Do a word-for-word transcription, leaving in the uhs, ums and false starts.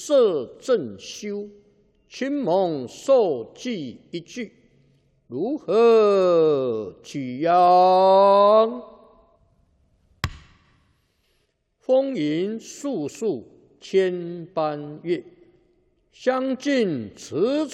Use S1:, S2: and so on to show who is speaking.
S1: 摄正修，亲蒙受记一句，如何取样？风云素数千般月，相近迟